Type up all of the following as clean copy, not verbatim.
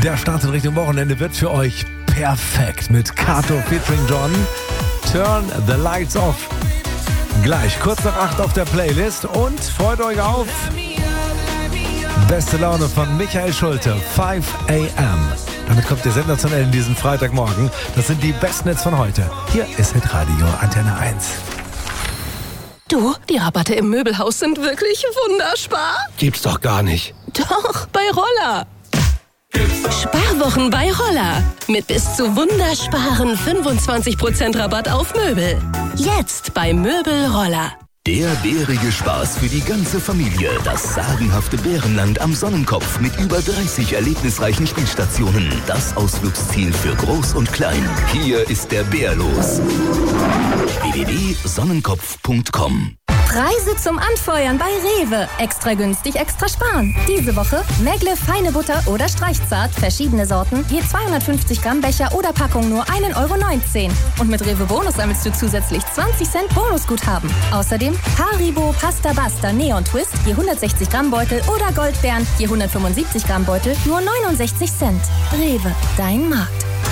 Der Start in Richtung Wochenende wird für euch perfekt mit Kato featuring John. Turn the Lights Off. Gleich kurz nach 8 auf der Playlist und freut euch auf beste Laune von Michael Schulte, 5 a.m. Damit kommt ihr sensationell in diesen Freitagmorgen. Das sind die besten Hits von heute. Hier ist Hitradio Antenne 1. Du, die Rabatte im Möbelhaus sind wirklich wunderspar. Gibt's doch gar nicht. Doch, bei Roller. Sparwochen bei Roller. Mit bis zu wundersparen 25% Rabatt auf Möbel. Jetzt bei Möbel Roller. Der bärige Spaß für die ganze Familie. Das sagenhafte Bärenland am Sonnenkopf mit über 30 erlebnisreichen Spielstationen. Das Ausflugsziel für Groß und Klein. Hier ist der Bär los. www.sonnenkopf.com. Preise zum Anfeuern bei Rewe. Extra günstig, extra sparen. Diese Woche Megle feine Butter oder Streichzart, verschiedene Sorten, je 250 Gramm Becher oder Packung nur 1,19 € Und mit Rewe Bonus sammelst du zusätzlich 20 Cent Bonusguthaben. Außerdem Haribo Pasta Basta Neon Twist, je 160 Gramm Beutel oder Goldbeeren, je 175 Gramm Beutel, nur 69 Cent. Rewe, dein Markt.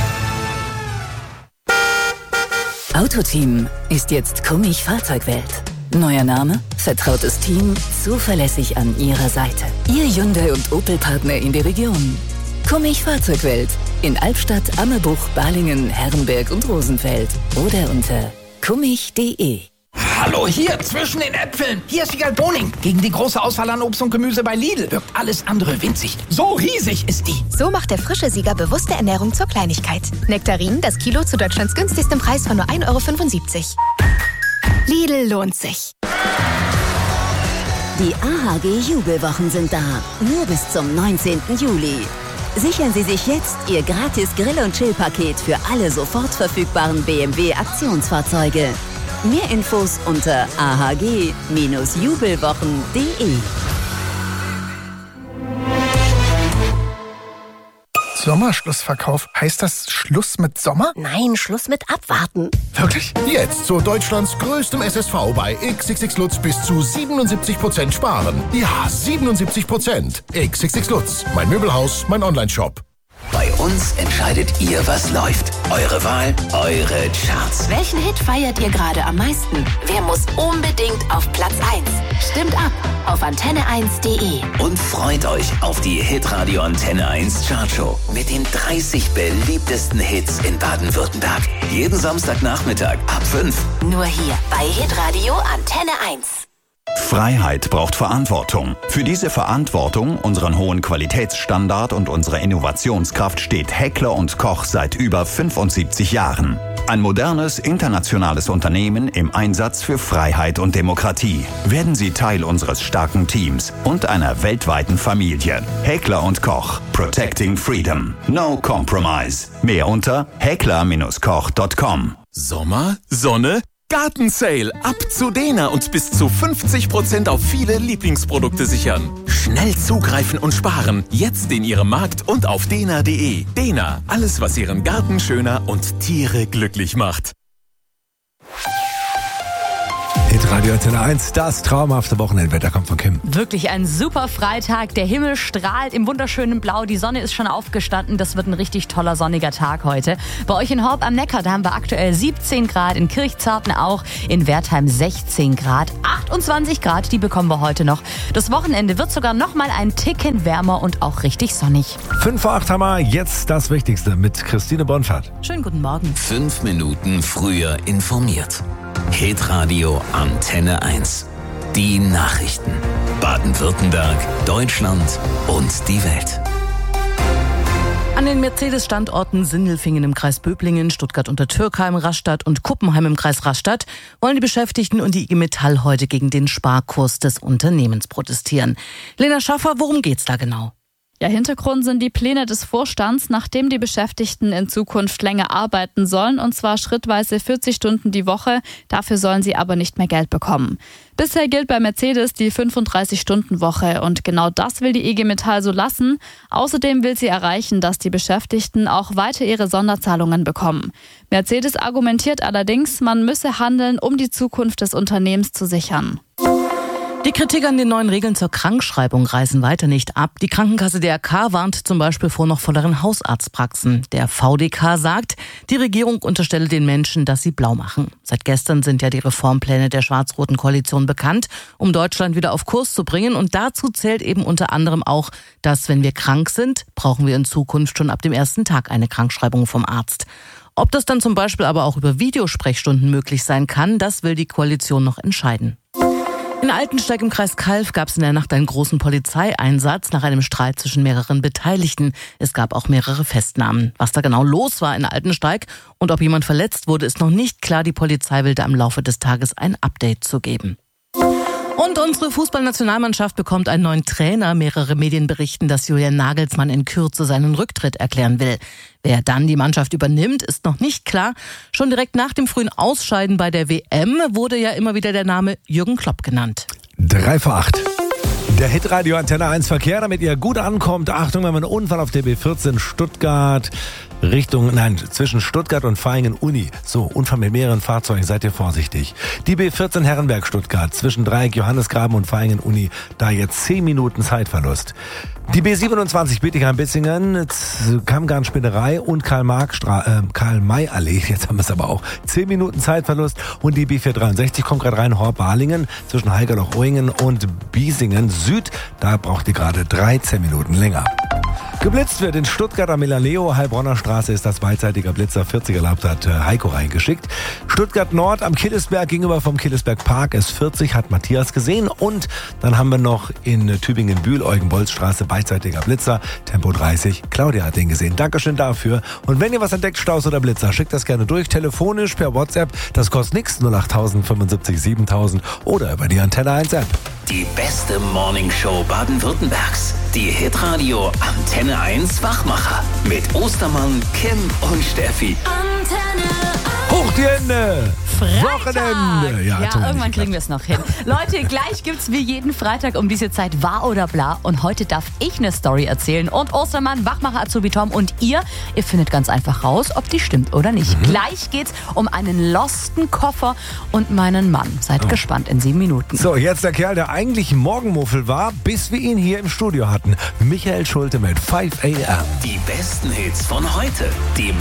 Autoteam ist jetzt Kummich Fahrzeugwelt. Neuer Name, vertrautes Team, zuverlässig an Ihrer Seite. Ihr Hyundai und Opel-Partner in der Region. Kummich Fahrzeugwelt in Albstadt, Ammerbuch, Balingen, Herrenberg und Rosenfeld. Oder unter kummich.de. Hallo, hier zwischen den Äpfeln. Hier ist Wiegald Boning. Gegen die große Auswahl an Obst und Gemüse bei Lidl wirkt alles andere winzig. So riesig ist die. So macht der frische Sieger bewusste Ernährung zur Kleinigkeit. Nektarinen, das Kilo zu Deutschlands günstigstem Preis von nur 1,75 €. Lidl lohnt sich. Die AHG-Jubelwochen sind da. Nur bis zum 19. Juli. Sichern Sie sich jetzt Ihr gratis Grill- und Chill-Paket für alle sofort verfügbaren BMW-Aktionsfahrzeuge. Mehr Infos unter ahg-jubelwochen.de. Sommerschlussverkauf. Heißt das Schluss mit Sommer? Nein, Schluss mit Abwarten. Wirklich? Jetzt zu Deutschlands größtem SSV bei XXX Lutz bis zu 77% sparen. Ja, 77%. XXX Lutz. Mein Möbelhaus, mein Onlineshop. Bei uns entscheidet ihr, was läuft. Eure Wahl, eure Charts. Welchen Hit feiert ihr gerade am meisten? Wer muss unbedingt auf Platz 1? Stimmt ab auf antenne1.de. Und freut euch auf die Hitradio Antenne 1 Chartshow mit den 30 beliebtesten Hits in Baden-Württemberg. Jeden Samstagnachmittag ab 5. Nur hier bei Hitradio Antenne 1. Freiheit braucht Verantwortung. Für diese Verantwortung, unseren hohen Qualitätsstandard und unsere Innovationskraft steht Heckler & Koch seit über 75 Jahren. Ein modernes, internationales Unternehmen im Einsatz für Freiheit und Demokratie. Werden Sie Teil unseres starken Teams und einer weltweiten Familie. Heckler & Koch. Protecting Freedom. No compromise. Mehr unter heckler-koch.com. Sommer, Sonne, Gartensale ab zu Dena und bis zu 50% auf viele Lieblingsprodukte sichern. Schnell zugreifen und sparen. Jetzt in Ihrem Markt und auf dena.de. Dena, alles was Ihren Garten schöner und Tiere glücklich macht. Hitradio Antenne 1, das traumhafte Wochenendwetter kommt von Kim. Wirklich ein super Freitag. Der Himmel strahlt im wunderschönen Blau. Die Sonne ist schon aufgestanden. Das wird ein richtig toller sonniger Tag heute. Bei euch in Horb am Neckar, da haben wir aktuell 17 Grad. In Kirchzarten auch. In Wertheim 16 Grad. 28 Grad, die bekommen wir heute noch. Das Wochenende wird sogar noch mal ein Ticken wärmer und auch richtig sonnig. 5 vor 8 haben wir jetzt das Wichtigste mit Christine Bonfart. Schönen guten Morgen. 5 Minuten früher informiert. Hitradio Antenne 1. Die Nachrichten. Baden-Württemberg, Deutschland und die Welt. An den Mercedes-Standorten Sindelfingen im Kreis Böblingen, Stuttgart-Untertürkheim, Rastatt und Kuppenheim im Kreis Rastatt wollen die Beschäftigten und die IG Metall heute gegen den Sparkurs des Unternehmens protestieren. Lena Schaffer, worum geht's da genau? Ja, Hintergrund sind die Pläne des Vorstands, nachdem die Beschäftigten in Zukunft länger arbeiten sollen, und zwar schrittweise 40 Stunden die Woche. Dafür sollen sie aber nicht mehr Geld bekommen. Bisher gilt bei Mercedes die 35-Stunden-Woche und genau das will die IG Metall so lassen. Außerdem will sie erreichen, dass die Beschäftigten auch weiter ihre Sonderzahlungen bekommen. Mercedes argumentiert allerdings, man müsse handeln, um die Zukunft des Unternehmens zu sichern. Die Kritik an den neuen Regeln zur Krankschreibung reißen weiter nicht ab. Die Krankenkasse DRK warnt zum Beispiel vor noch volleren Hausarztpraxen. Der VDK sagt, die Regierung unterstelle den Menschen, dass sie blau machen. Seit gestern sind ja die Reformpläne der schwarz-roten Koalition bekannt, um Deutschland wieder auf Kurs zu bringen. Und dazu zählt eben unter anderem auch, dass wenn wir krank sind, brauchen wir in Zukunft schon ab dem ersten Tag eine Krankschreibung vom Arzt. Ob das dann zum Beispiel aber auch über Videosprechstunden möglich sein kann, das will die Koalition noch entscheiden. In Altensteig im Kreis Calw gab es in der Nacht einen großen Polizeieinsatz nach einem Streit zwischen mehreren Beteiligten. Es gab auch mehrere Festnahmen. Was da genau los war in Altensteig und ob jemand verletzt wurde, ist noch nicht klar. Die Polizei will da im Laufe des Tages ein Update zu geben. Und unsere Fußballnationalmannschaft bekommt einen neuen Trainer. Mehrere Medien berichten, dass Julian Nagelsmann in Kürze seinen Rücktritt erklären will. Wer dann die Mannschaft übernimmt, ist noch nicht klar. Schon direkt nach dem frühen Ausscheiden bei der WM wurde ja immer wieder der Name Jürgen Klopp genannt. 7:55. Der Hitradio Antenne 1 Verkehr, damit ihr gut ankommt. Achtung, wir haben einen Unfall auf der B14 Stuttgart zwischen Stuttgart und Vaihingen-Uni. So, Unfall mit mehreren Fahrzeugen, seid ihr vorsichtig. Die B14 Herrenberg Stuttgart zwischen Dreieck Johannesgraben und Vaihingen-Uni, da jetzt 10 Minuten Zeitverlust. Die B27 Bietigheim-Bissingen, Kammgarn-Spinnerei und Karl-May-Allee, jetzt haben wir es aber auch, 10 Minuten Zeitverlust. Und die B463 kommt gerade rein, Horb-Balingen zwischen Haigerloch-Oingen und Biesingen Süd, da braucht ihr gerade 13 Minuten länger. Geblitzt wird in Stuttgart am Milaleo, Heilbronner Straße ist das beidseitiger Blitzer, 40 erlaubt, hat Heiko reingeschickt. Stuttgart Nord am Killesberg gegenüber vom Killesberg Park, S40 hat Matthias gesehen. Und dann haben wir noch in Tübingen-Bühl, Eugen-Bolz-Straße, beidseitiger Blitzer, Tempo 30, Claudia hat den gesehen. Dankeschön dafür. Und wenn ihr was entdeckt, Staus oder Blitzer, schickt das gerne durch, telefonisch, per WhatsApp, das kostet nichts, 08000 75 7000 oder über die Antenne 1 App. Die beste Morningshow Baden-Württembergs. Die Hitradio Antenne 1 Wachmacher. Mit Ostermann, Kim und Steffi. Antenne 1. Hoch die Hände! Wochenende! Ja, irgendwann kriegen wir es noch hin. Leute, gleich gibt's wie jeden Freitag um diese Zeit Wahr oder Bla. Und heute darf ich eine Story erzählen. Und Ostermann, Wachmacher, Azubi Tom und ihr findet ganz einfach raus, ob die stimmt oder nicht. Gleich geht's um einen losten Koffer und meinen Mann. Seid gespannt in 7 Minuten. So, jetzt der Kerl, der eigentlich Morgenmuffel war, bis wir ihn hier im Studio hatten. Michael Schulte mit 5 AM. Die besten Hits von heute. Die